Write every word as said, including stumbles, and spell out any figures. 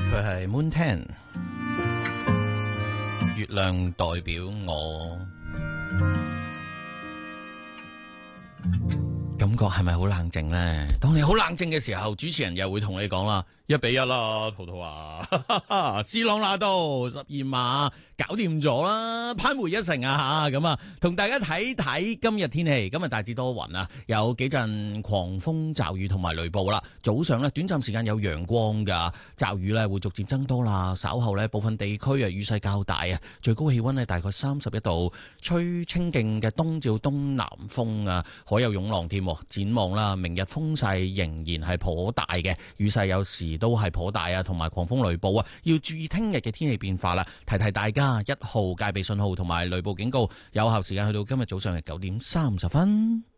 佢係 Moon Ten， 月亮代表我，感覺係咪好冷靜呢？當你好冷靜嘅時候，主持人又會同你講啦，一比一啦，陶陶啊，C朗拿度十二碼搞掂咗啦，攀回一城啊吓，咁啊，同大家睇睇今日天氣。今日大致多雲啊，有幾陣狂風驟雨同埋雷暴啦。早上呢，短暫時間有陽光噶，驟雨呢會逐漸增多啦。稍後呢，部分地區啊雨勢較大啊，最高氣溫呢大概三十一度，吹清勁嘅東至東南風啊，海有湧浪添。展望啦，明日風勢仍然係頗大嘅，雨勢有時都係頗大啊，同埋狂風雷暴啊，要注意聽日嘅天氣變化啦。提提大家，一號戒備信號同埋雷暴警告有效時間去到今日早上嘅九點三十分。